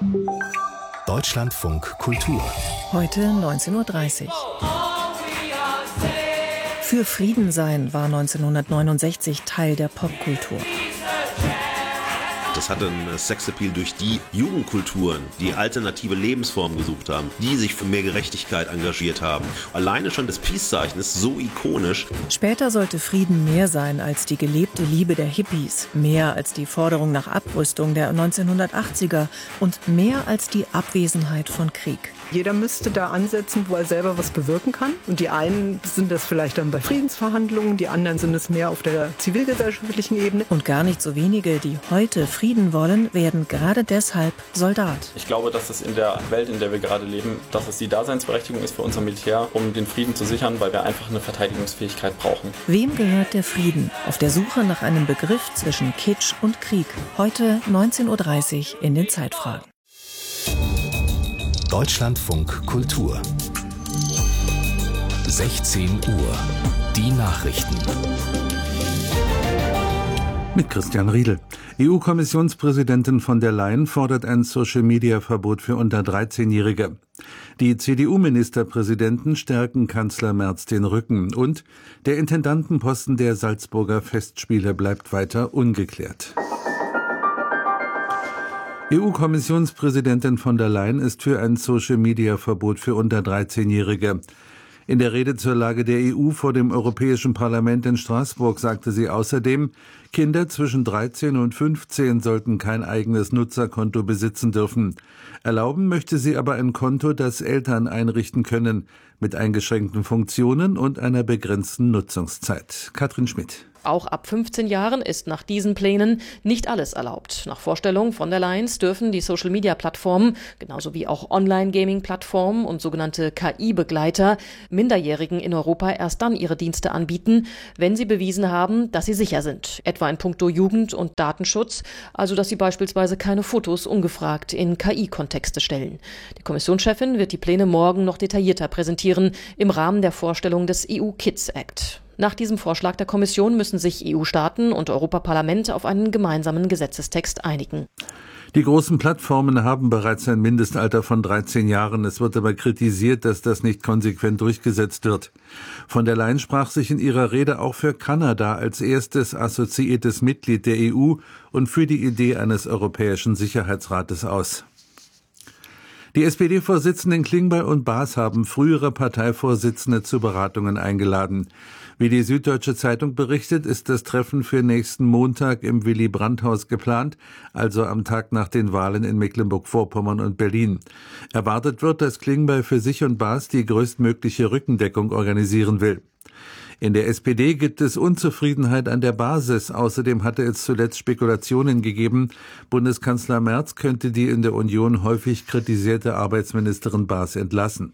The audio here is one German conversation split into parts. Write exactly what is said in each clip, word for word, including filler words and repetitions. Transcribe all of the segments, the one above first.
Deutschlandfunk Kultur. Heute neunzehn Uhr dreißig. Für Frieden sein war neunzehnhundertneunundsechzig Teil der Popkultur. Das hatte einen Sexappeal durch die Jugendkulturen, die alternative Lebensformen gesucht haben, die sich für mehr Gerechtigkeit engagiert haben. Alleine schon das Peace-Zeichen ist so ikonisch. Später sollte Frieden mehr sein als die gelebte Liebe der Hippies, mehr als die Forderung nach Abrüstung der neunzehnhundertachtziger und mehr als die Abwesenheit von Krieg. Jeder müsste da ansetzen, wo er selber was bewirken kann. Und die einen sind das vielleicht dann bei Friedensverhandlungen, die anderen sind es mehr auf der zivilgesellschaftlichen Ebene. Und gar nicht so wenige, die heute Frieden wollen, werden gerade deshalb Soldat. Ich glaube, dass es in der Welt, in der wir gerade leben, dass es die Daseinsberechtigung ist für unser Militär, um den Frieden zu sichern, weil wir einfach eine Verteidigungsfähigkeit brauchen. Wem gehört der Frieden? Auf der Suche nach einem Begriff zwischen Kitsch und Krieg. Heute neunzehn Uhr dreißig in den Zeitfragen. Deutschlandfunk Kultur. sechzehn Uhr. Die Nachrichten. Mit Christian Riedel. E U-Kommissionspräsidentin von der Leyen fordert ein Social-Media-Verbot für unter dreizehnjährige. Die C D U-Ministerpräsidenten stärken Kanzler Merz den Rücken und der Intendantenposten der Salzburger Festspiele bleibt weiter ungeklärt. E U-Kommissionspräsidentin von der Leyen ist für ein Social-Media-Verbot für unter dreizehnjährige. In der Rede zur Lage der E U vor dem Europäischen Parlament in Straßburg sagte sie außerdem, Kinder zwischen dreizehn und fünfzehn sollten kein eigenes Nutzerkonto besitzen dürfen. Erlauben möchte sie aber ein Konto, das Eltern einrichten können, mit eingeschränkten Funktionen und einer begrenzten Nutzungszeit. Katrin Schmidt. Auch ab fünfzehn Jahren ist nach diesen Plänen nicht alles erlaubt. Nach Vorstellung von der Leyen dürfen die Social-Media-Plattformen, genauso wie auch Online-Gaming-Plattformen und sogenannte K I-Begleiter, Minderjährigen in Europa erst dann ihre Dienste anbieten, wenn sie bewiesen haben, dass sie sicher sind. Etwa in puncto Jugend- und Datenschutz, also dass sie beispielsweise keine Fotos ungefragt in K I-Kontexte stellen. Die Kommissionschefin wird die Pläne morgen noch detaillierter präsentieren, im Rahmen der Vorstellung des E U-Kids Act. Nach diesem Vorschlag der Kommission müssen sich E U-Staaten und Europaparlament auf einen gemeinsamen Gesetzestext einigen. Die großen Plattformen haben bereits ein Mindestalter von dreizehn Jahren. Es wird aber kritisiert, dass das nicht konsequent durchgesetzt wird. Von der Leyen sprach sich in ihrer Rede auch für Kanada als erstes assoziiertes Mitglied der E U und für die Idee eines Europäischen Sicherheitsrates aus. Die S P D-Vorsitzenden Klingbeil und Baas haben frühere Parteivorsitzende zu Beratungen eingeladen. Wie die Süddeutsche Zeitung berichtet, ist das Treffen für nächsten Montag im Willy-Brandt-Haus geplant, also am Tag nach den Wahlen in Mecklenburg-Vorpommern und Berlin. Erwartet wird, dass Klingbeil für sich und Baas die größtmögliche Rückendeckung organisieren will. In der S P D gibt es Unzufriedenheit an der Basis. Außerdem hatte es zuletzt Spekulationen gegeben, Bundeskanzler Merz könnte die in der Union häufig kritisierte Arbeitsministerin Baas entlassen.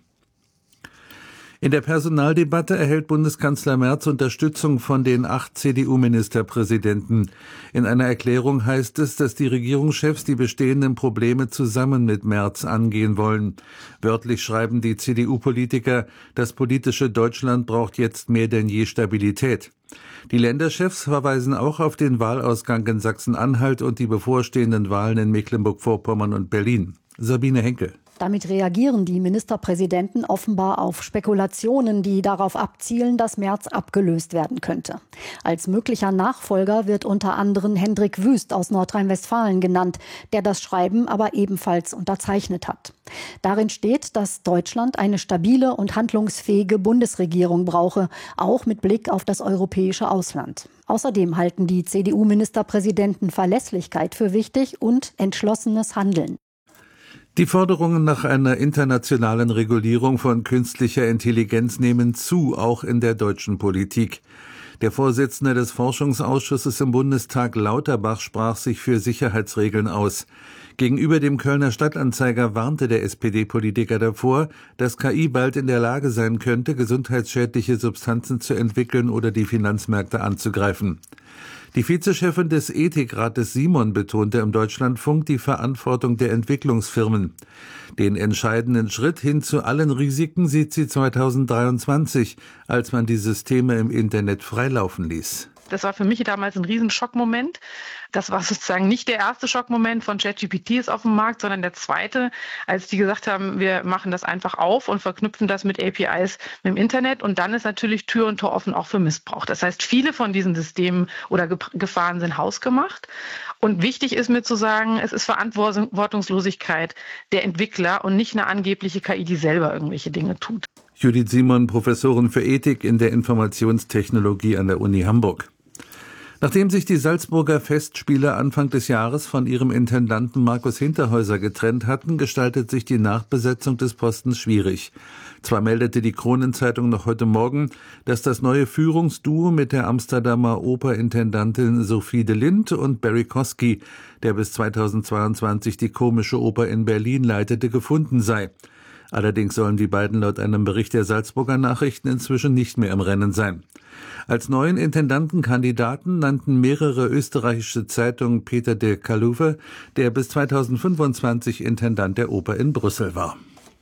In der Personaldebatte erhält Bundeskanzler Merz Unterstützung von den acht C D U-Ministerpräsidenten. In einer Erklärung heißt es, dass die Regierungschefs die bestehenden Probleme zusammen mit Merz angehen wollen. Wörtlich schreiben die C D U-Politiker, das politische Deutschland braucht jetzt mehr denn je Stabilität. Die Länderchefs verweisen auch auf den Wahlausgang in Sachsen-Anhalt und die bevorstehenden Wahlen in Mecklenburg-Vorpommern und Berlin. Sabine Henkel. Damit reagieren die Ministerpräsidenten offenbar auf Spekulationen, die darauf abzielen, dass Merz abgelöst werden könnte. Als möglicher Nachfolger wird unter anderem Hendrik Wüst aus Nordrhein-Westfalen genannt, der das Schreiben aber ebenfalls unterzeichnet hat. Darin steht, dass Deutschland eine stabile und handlungsfähige Bundesregierung brauche, auch mit Blick auf das europäische Ausland. Außerdem halten die C D U-Ministerpräsidenten Verlässlichkeit für wichtig und entschlossenes Handeln. Die Forderungen nach einer internationalen Regulierung von künstlicher Intelligenz nehmen zu, auch in der deutschen Politik. Der Vorsitzende des Forschungsausschusses im Bundestag, Lauterbach, sprach sich für Sicherheitsregeln aus. Gegenüber dem Kölner Stadtanzeiger warnte der S P D-Politiker davor, dass K I bald in der Lage sein könnte, gesundheitsschädliche Substanzen zu entwickeln oder die Finanzmärkte anzugreifen. Die Vizechefin des Ethikrates Simon betonte im Deutschlandfunk die Verantwortung der Entwicklungsfirmen. Den entscheidenden Schritt hin zu allen Risiken sieht sie zweitausenddreiundzwanzig, als man die Systeme im Internet freilaufen ließ. Das war für mich damals ein riesen Schockmoment. Das war sozusagen nicht der erste Schockmoment von ChatGPT ist auf dem Markt, sondern der zweite, als die gesagt haben, wir machen das einfach auf und verknüpfen das mit A P Is mit dem Internet. Und dann ist natürlich Tür und Tor offen auch für Missbrauch. Das heißt, viele von diesen Systemen oder Gefahren sind hausgemacht. Und wichtig ist mir zu sagen, es ist Verantwortungslosigkeit der Entwickler und nicht eine angebliche K I, die selber irgendwelche Dinge tut. Judith Simon, Professorin für Ethik in der Informationstechnologie an der Uni Hamburg. Nachdem sich die Salzburger Festspiele Anfang des Jahres von ihrem Intendanten Markus Hinterhäuser getrennt hatten, gestaltet sich die Nachbesetzung des Postens schwierig. Zwar meldete die Kronenzeitung noch heute Morgen, dass das neue Führungsduo mit der Amsterdamer Operintendantin Sophie de Lindt und Barry Kosky, der bis zweitausendzweiundzwanzig die Komische Oper in Berlin leitete, gefunden sei. Allerdings sollen die beiden laut einem Bericht der Salzburger Nachrichten inzwischen nicht mehr im Rennen sein. Als neuen Intendantenkandidaten nannten mehrere österreichische Zeitungen Peter de Kaluwe, der bis zweitausendfünfundzwanzig Intendant der Oper in Brüssel war.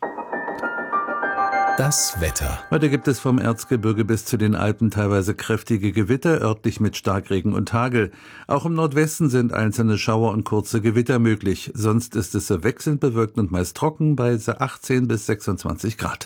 Das Wetter. Heute gibt es vom Erzgebirge bis zu den Alpen teilweise kräftige Gewitter, örtlich mit Starkregen und Hagel. Auch im Nordwesten sind einzelne Schauer und kurze Gewitter möglich. Sonst ist es so wechselnd bewölkt und meist trocken bei achtzehn bis sechsundzwanzig Grad.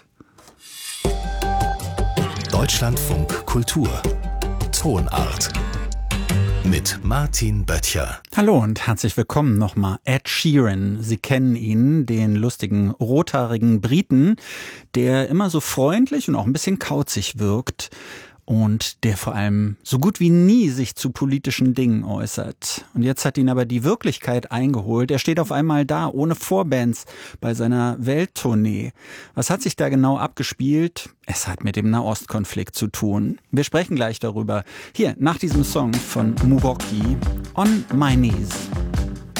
Deutschlandfunk Kultur. Tonart. Mit Martin Böttcher. Hallo und herzlich willkommen nochmal. Ed Sheeran, Sie kennen ihn, den lustigen, rothaarigen Briten, der immer so freundlich und auch ein bisschen kauzig wirkt und der vor allem so gut wie nie sich zu politischen Dingen äußert. Und jetzt hat ihn aber die Wirklichkeit eingeholt. Er steht auf einmal da, ohne Vorbands, bei seiner Welttournee. Was hat sich da genau abgespielt? Es hat mit dem Nahostkonflikt zu tun. Wir sprechen gleich darüber. Hier, nach diesem Song von Muroki, On My Knees.